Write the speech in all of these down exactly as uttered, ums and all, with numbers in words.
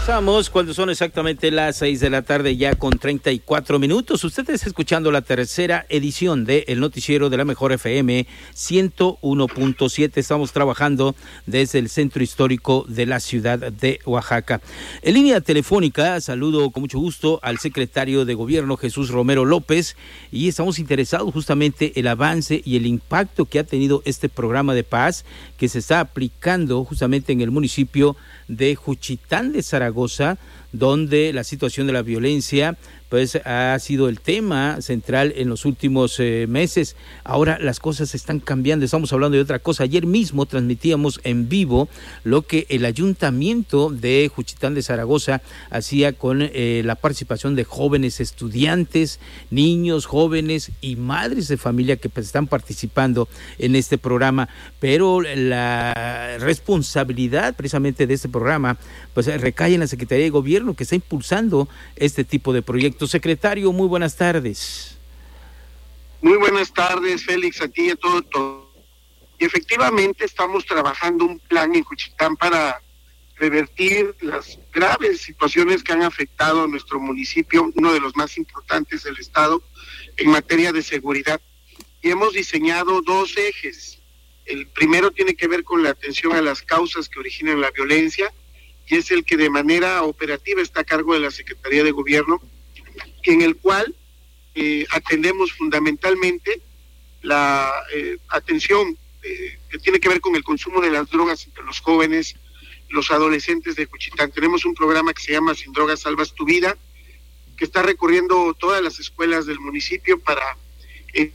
Regresamos cuando son exactamente las seis de la tarde, ya con treinta y cuatro minutos. Usted está escuchando la tercera edición de El Noticiero de la Mejor F M ciento uno punto siete. Estamos trabajando desde el centro histórico de la ciudad de Oaxaca. En línea telefónica, saludo con mucho gusto al secretario de Gobierno, Jesús Romero López, y estamos interesados justamente en el avance y el impacto que ha tenido este programa de paz que se está aplicando justamente en el municipio de Juchitán de Zaragoza, donde la situación de la violencia pues ha sido el tema central en los últimos eh, meses. Ahora las cosas están cambiando, estamos hablando de otra cosa. Ayer mismo transmitíamos en vivo lo que el ayuntamiento de Juchitán de Zaragoza hacía con eh, la participación de jóvenes estudiantes, niños, jóvenes y madres de familia que pues, están participando en este programa, pero la responsabilidad precisamente de este programa pues recae en la Secretaría de Gobierno, que está impulsando este tipo de proyectos. Secretario, muy buenas tardes. Muy buenas tardes, Félix, a ti y a todo, todo. Y efectivamente estamos trabajando un plan en Juchitán para revertir las graves situaciones que han afectado a nuestro municipio, uno de los más importantes del estado en materia de seguridad. Y hemos diseñado dos ejes. El primero tiene que ver con la atención a las causas que originan la violencia, y es el que de manera operativa está a cargo de la Secretaría de Gobierno, en el cual eh, atendemos fundamentalmente la eh, atención eh, que tiene que ver con el consumo de las drogas entre los jóvenes, los adolescentes de Juchitán. Tenemos un programa que se llama Sin Drogas Salvas Tu Vida, que está recorriendo todas las escuelas del municipio para eh,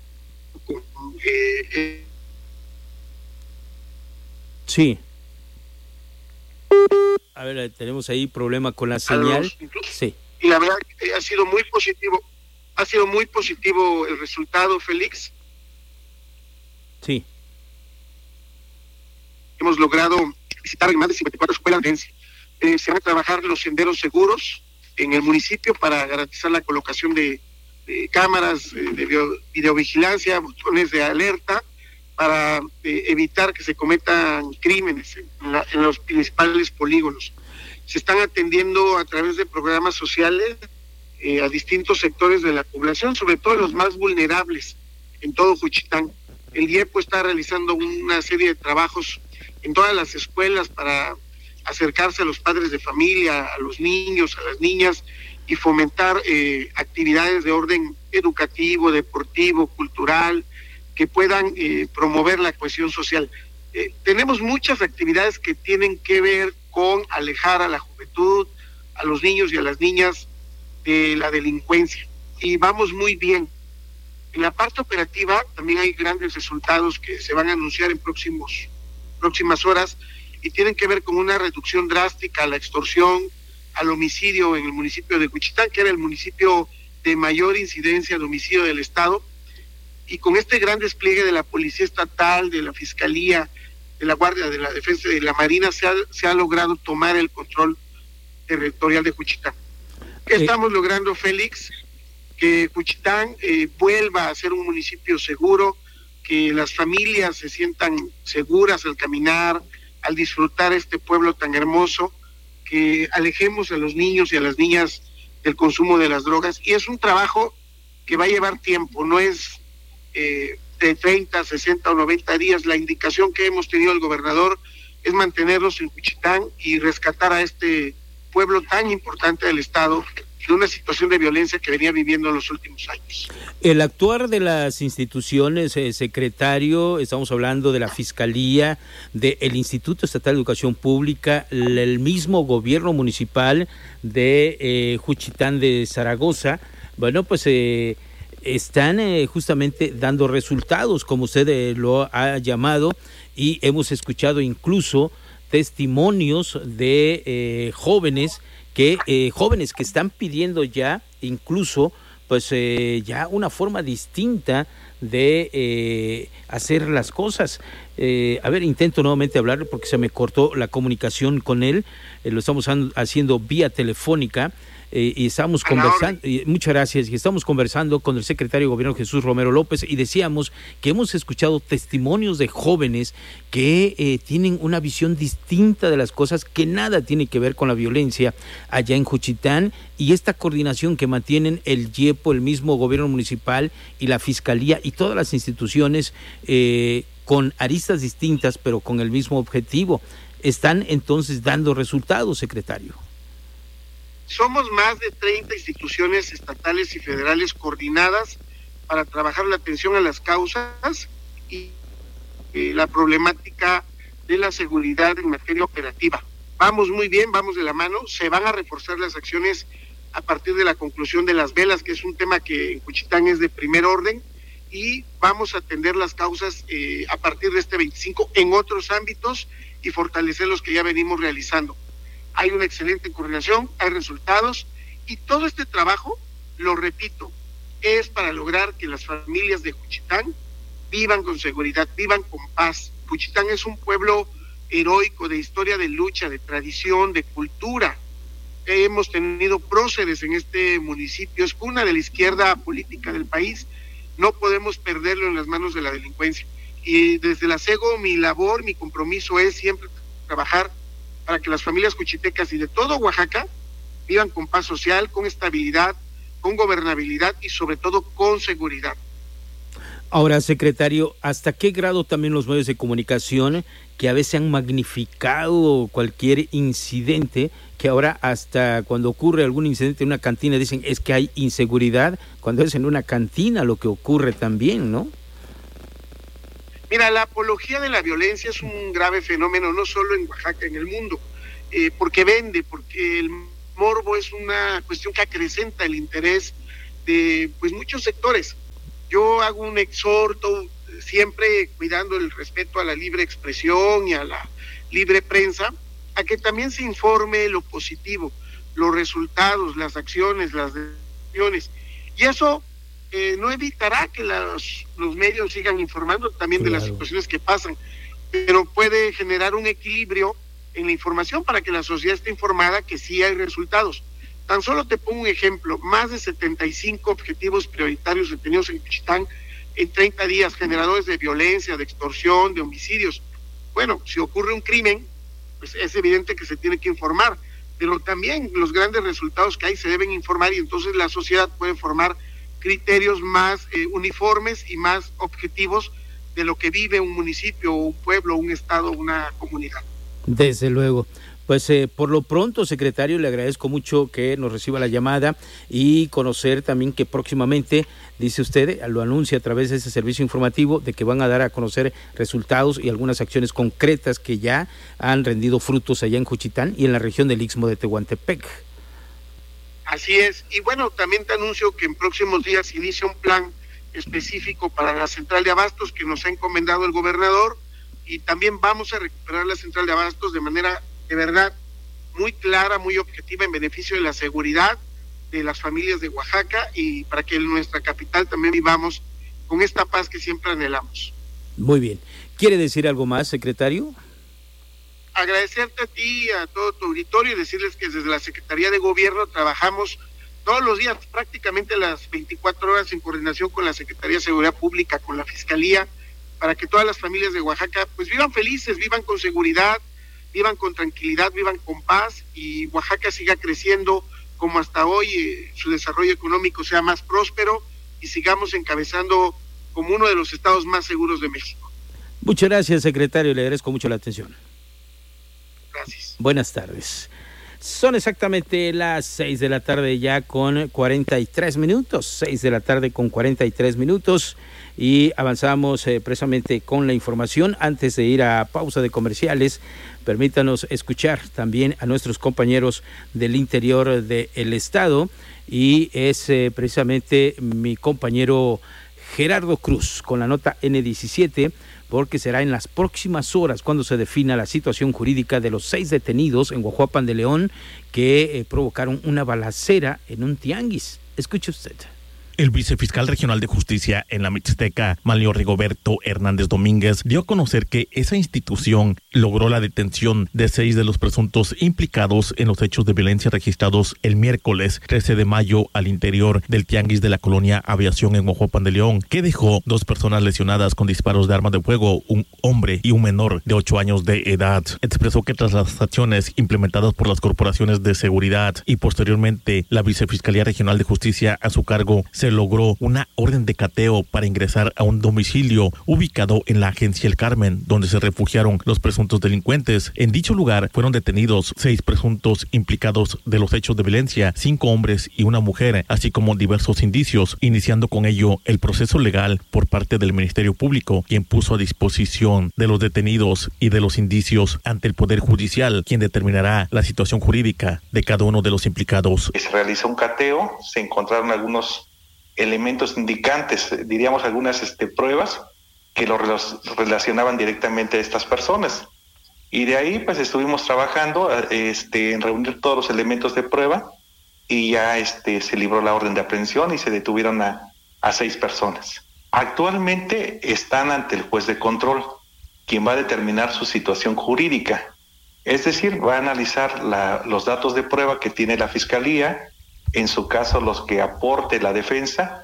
eh, eh, sí. A ver, tenemos ahí problema con la señal. Los, sí. Y la verdad eh, ha sido muy positivo, ha sido muy positivo el resultado, Félix. Sí. Hemos logrado visitar más de cincuenta y cuatro escuelas de violencia. Eh, se van a trabajar los senderos seguros en el municipio para garantizar la colocación de, de cámaras eh, de video, videovigilancia, botones de alerta, para eh, evitar que se cometan crímenes en, la, en los principales polígonos. Se están atendiendo a través de programas sociales eh, a distintos sectores de la población, sobre todo los más vulnerables en todo Juchitán. El I E P O está realizando una serie de trabajos en todas las escuelas para acercarse a los padres de familia, a los niños, a las niñas, y fomentar eh, actividades de orden educativo, deportivo, cultural, que puedan eh, promover la cohesión social. Eh, tenemos muchas actividades que tienen que ver con alejar a la juventud, a los niños y a las niñas de la delincuencia, y vamos muy bien. En la parte operativa también hay grandes resultados que se van a anunciar en próximos, próximas horas, y tienen que ver con una reducción drástica a la extorsión, al homicidio en el municipio de Juchitán, que era el municipio de mayor incidencia de homicidio del estado. Y con este gran despliegue de la Policía Estatal, de la Fiscalía, de la Guardia de la Defensa y de la Marina, se ha, se ha logrado tomar el control territorial de Juchitán. ¿Qué sí. estamos logrando, Félix? Que Juchitán eh, vuelva a ser un municipio seguro, que las familias se sientan seguras al caminar, al disfrutar este pueblo tan hermoso, que alejemos a los niños y a las niñas del consumo de las drogas. Y es un trabajo que va a llevar tiempo, no es Eh, de treinta, sesenta o noventa días. La indicación que hemos tenido el gobernador es mantenerlos en Juchitán y rescatar a este pueblo tan importante del estado de una situación de violencia que venía viviendo en los últimos años. El actuar de las instituciones, eh, secretario, estamos hablando de la Fiscalía, del Instituto Estatal de Educación Pública, el mismo gobierno municipal de eh, Juchitán de Zaragoza, bueno, pues eh, están eh, justamente dando resultados, como usted eh, lo ha llamado, y hemos escuchado incluso testimonios de eh, jóvenes que eh, jóvenes que están pidiendo ya incluso pues eh, ya una forma distinta de eh, hacer las cosas. Eh, a ver, intento nuevamente hablar porque se me cortó la comunicación con él. Eh, lo estamos haciendo vía telefónica. Eh, y estamos conversando, y muchas gracias, y estamos conversando con el secretario de Gobierno Jesús Romero López, y decíamos que hemos escuchado testimonios de jóvenes que eh, tienen una visión distinta de las cosas, que nada tiene que ver con la violencia allá en Juchitán, y esta coordinación que mantienen el YEPO, el mismo gobierno municipal y la Fiscalía y todas las instituciones eh, con aristas distintas pero con el mismo objetivo, están entonces dando resultados, secretario. Somos más de treinta instituciones estatales y federales coordinadas para trabajar la atención a las causas y eh, la problemática de la seguridad en materia operativa. Vamos muy bien, vamos de la mano, se van a reforzar las acciones a partir de la conclusión de las velas, que es un tema que en Juchitán es de primer orden, y vamos a atender las causas eh, a partir de este veinticinco en otros ámbitos y fortalecer los que ya venimos realizando. Hay una excelente coordinación, hay resultados, y todo este trabajo, lo repito, es para lograr que las familias de Juchitán vivan con seguridad, vivan con paz. Juchitán es un pueblo heroico, de historia de lucha, de tradición, de cultura. Hemos tenido próceres en este municipio, es cuna de la izquierda política del país, no podemos perderlo en las manos de la delincuencia. Y desde la SEGO, mi labor, mi compromiso es siempre trabajar para que las familias juchitecas y de todo Oaxaca vivan con paz social, con estabilidad, con gobernabilidad y sobre todo con seguridad. Ahora, secretario, ¿hasta qué grado también los medios de comunicación que a veces han magnificado cualquier incidente, que ahora hasta cuando ocurre algún incidente en una cantina dicen es que hay inseguridad, cuando es en una cantina lo que ocurre también, ¿no? Mira, la apología de la violencia es un grave fenómeno, no solo en Oaxaca, en el mundo, eh, porque vende, porque el morbo es una cuestión que acrecenta el interés de pues muchos sectores. Yo hago un exhorto, siempre cuidando el respeto a la libre expresión y a la libre prensa, a que también se informe lo positivo, los resultados, las acciones, las decisiones, y eso Eh, no evitará que los, los medios sigan informando también claro. de las situaciones que pasan, pero puede generar un equilibrio en la información para que la sociedad esté informada que sí hay resultados. Tan solo te pongo un ejemplo, más de setenta y cinco objetivos prioritarios detenidos en Juchitán en treinta días, generadores de violencia, de extorsión, de homicidios. Bueno, si ocurre un crimen, pues es evidente que se tiene que informar, pero también los grandes resultados que hay se deben informar, y entonces la sociedad puede formar criterios más eh, uniformes y más objetivos de lo que vive un municipio, un pueblo, un estado, una comunidad. Desde luego. Pues eh, por lo pronto, secretario, le agradezco mucho que nos reciba la llamada y conocer también que próximamente, dice usted, lo anuncia a través de ese servicio informativo, de que van a dar a conocer resultados y algunas acciones concretas que ya han rendido frutos allá en Juchitán y en la región del Istmo de Tehuantepec. Así es, y bueno, también te anuncio que en próximos días inicia un plan específico para la central de abastos que nos ha encomendado el gobernador, y también vamos a recuperar la central de abastos de manera de verdad muy clara, muy objetiva, en beneficio de la seguridad de las familias de Oaxaca y para que en nuestra capital también vivamos con esta paz que siempre anhelamos. Muy bien. ¿Quiere decir algo más, secretario? Agradecerte a ti, a todo tu auditorio, y decirles que desde la Secretaría de Gobierno trabajamos todos los días, prácticamente las veinticuatro horas, en coordinación con la Secretaría de Seguridad Pública, con la Fiscalía, para que todas las familias de Oaxaca pues vivan felices, vivan con seguridad, vivan con tranquilidad, vivan con paz, y Oaxaca siga creciendo como hasta hoy, eh, su desarrollo económico sea más próspero y sigamos encabezando como uno de los estados más seguros de México. Muchas gracias, secretario, le agradezco mucho la atención. Gracias. Buenas tardes. Son exactamente las seis de la tarde ya con cuarenta y tres minutos, seis de la tarde con cuarenta y tres minutos, y avanzamos eh, precisamente con la información. Antes de ir a pausa de comerciales, permítanos escuchar también a nuestros compañeros del interior del estado, y es eh, precisamente mi compañero Gerardo Cruz con la nota ene diecisiete, porque será en las próximas horas cuando se defina la situación jurídica de los seis detenidos en Guajuapan de León que eh, provocaron una balacera en un tianguis. Escuche usted. El vicefiscal regional de justicia en la Mixteca, Manlio Rigoberto Hernández Domínguez, dio a conocer que esa institución logró la detención de seis de los presuntos implicados en los hechos de violencia registrados el miércoles trece de mayo al interior del tianguis de la colonia Aviación en Huajuapan de León, que dejó dos personas lesionadas con disparos de arma de fuego, un hombre y un menor de ocho años de edad. Expresó que tras las acciones implementadas por las corporaciones de seguridad y posteriormente la vicefiscalía regional de justicia a su cargo, se logró una orden de cateo para ingresar a un domicilio ubicado en la agencia El Carmen, donde se refugiaron los presuntos delincuentes. En dicho lugar fueron detenidos seis presuntos implicados de los hechos de violencia, cinco hombres y una mujer, así como diversos indicios, iniciando con ello el proceso legal por parte del Ministerio Público, quien puso a disposición de los detenidos y de los indicios ante el Poder Judicial, quien determinará la situación jurídica de cada uno de los implicados. Se realizó un cateo, se encontraron algunos elementos indicantes, diríamos algunas este, pruebas que lo relacionaban directamente a estas personas. Y de ahí pues estuvimos trabajando este, en reunir todos los elementos de prueba y ya este, se libró la orden de aprehensión y se detuvieron a, a seis personas. Actualmente están ante el juez de control, quien va a determinar su situación jurídica. Es decir, va a analizar la, los datos de prueba que tiene la Fiscalía, en su caso los que aporte la defensa,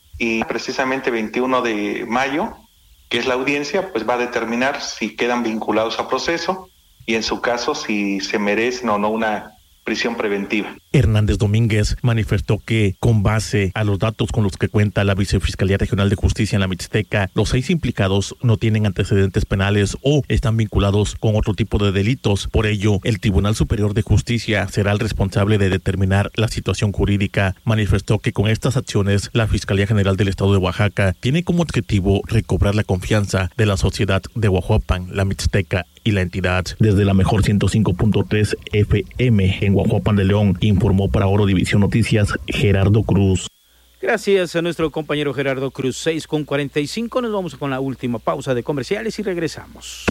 y precisamente veintiuno de mayo, que es la audiencia, pues va a determinar si quedan vinculados a proceso y en su caso si se merecen o no una prisión preventiva. Hernández Domínguez manifestó que, con base a los datos con los que cuenta la Vicefiscalía Regional de Justicia en la Mixteca, los seis implicados no tienen antecedentes penales o están vinculados con otro tipo de delitos. Por ello, el Tribunal Superior de Justicia será el responsable de determinar la situación jurídica. Manifestó que con estas acciones, la Fiscalía General del Estado de Oaxaca tiene como objetivo recobrar la confianza de la sociedad de Huajuapan, la Mixteca y la entidad. Desde la mejor ciento cinco punto tres F M en Huajuapan de León, informó para Oro División Noticias Gerardo Cruz. Gracias a nuestro compañero Gerardo Cruz. Seis con cuarenta y cinco, nos vamos con la última pausa de comerciales y regresamos.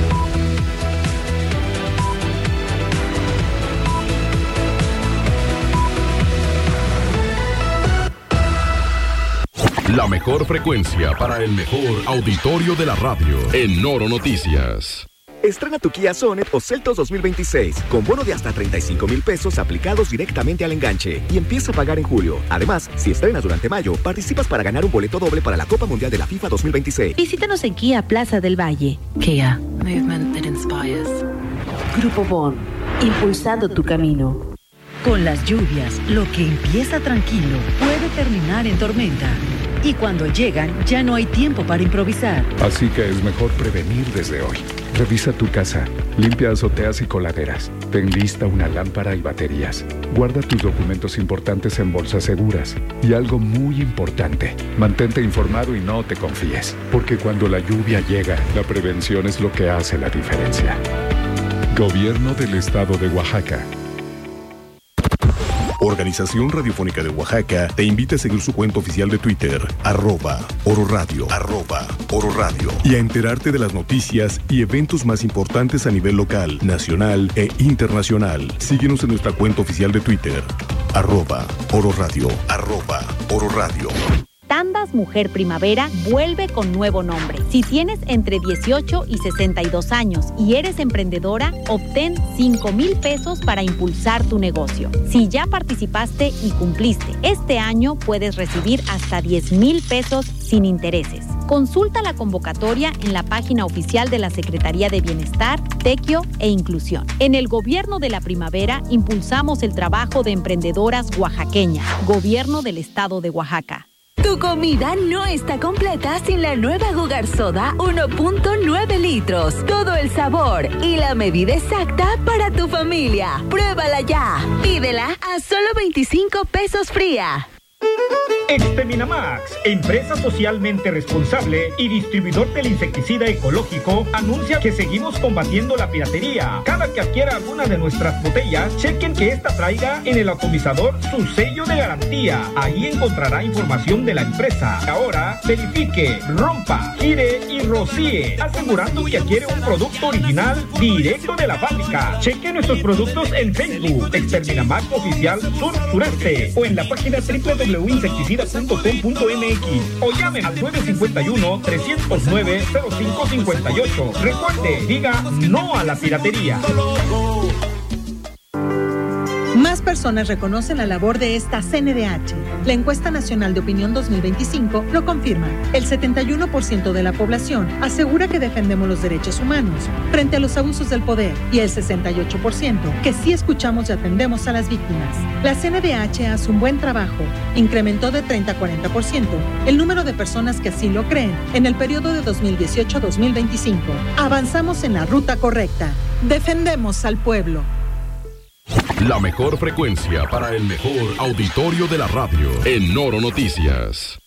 La mejor frecuencia para el mejor auditorio de la radio en Oro Noticias. Estrena tu Kia Sonet o Seltos dos mil veintiséis con bono de hasta treinta y cinco mil pesos aplicados directamente al enganche y empieza a pagar en julio. Además, si estrenas durante mayo, participas para ganar un boleto doble para la Copa Mundial de la FIFA dos mil veintiséis. Visítanos en Kia Plaza del Valle. Kia, movement that inspires. Grupo Bon, impulsando tu camino. Con las lluvias, lo que empieza tranquilo puede terminar en tormenta. Y cuando llegan, ya no hay tiempo para improvisar. Así que es mejor prevenir desde hoy. Revisa tu casa, limpia azoteas y coladeras. Ten lista una lámpara y baterías. Guarda tus documentos importantes en bolsas seguras. Y algo muy importante, mantente informado y no te confíes. Porque cuando la lluvia llega, la prevención es lo que hace la diferencia. Gobierno del Estado de Oaxaca. Organización Radiofónica de Oaxaca te invita a seguir su cuenta oficial de Twitter, arroba Oro Radio, arroba Oro Radio, y a enterarte de las noticias y eventos más importantes a nivel local, nacional e internacional. Síguenos en nuestra cuenta oficial de Twitter, arroba Oro Radio, arroba Oro Radio. Tandas Mujer Primavera vuelve con nuevo nombre. Si tienes entre dieciocho y sesenta y dos años y eres emprendedora, obtén cinco mil pesos para impulsar tu negocio. Si ya participaste y cumpliste, este año puedes recibir hasta diez mil pesos sin intereses. Consulta la convocatoria en la página oficial de la Secretaría de Bienestar, Tequio e Inclusión. En el Gobierno de la Primavera impulsamos el trabajo de emprendedoras oaxaqueñas. Gobierno del Estado de Oaxaca. Tu comida no está completa sin la nueva Gugar Soda uno punto nueve litros. Todo el sabor y la medida exacta para tu familia. Pruébala ya. Pídela a solo veinticinco pesos fría. Exterminamax, empresa socialmente responsable y distribuidor del insecticida ecológico, anuncia que seguimos combatiendo la piratería. Cada que adquiera alguna de nuestras botellas, chequen que esta traiga en el atomizador su sello de garantía. Ahí encontrará información de la empresa. Ahora, verifique, rompa, gire y rocíe, asegurando que adquiere un producto original directo de la fábrica. Cheque nuestros productos en Facebook, Exterminamax Oficial Sur Sureste, o en la página doble u doble u doble u insecticida punto com punto m x o llamen al nueve cinco uno, tres cero nueve, cero cinco cinco ocho. Recuerde, diga no a la piratería. Más personas reconocen la labor de esta C N D H. La encuesta nacional de opinión dos mil veinticinco lo confirma. El setenta y uno por ciento de la población asegura que defendemos los derechos humanos frente a los abusos del poder y el sesenta y ocho por ciento que sí escuchamos y atendemos a las víctimas. La C N D H hace un buen trabajo. Incrementó de treinta a cuarenta por ciento el número de personas que así lo creen en el periodo de dos mil dieciocho a dos mil veinticinco. Avanzamos en la ruta correcta. Defendemos al pueblo. La mejor frecuencia para el mejor auditorio de la radio en Noro Noticias.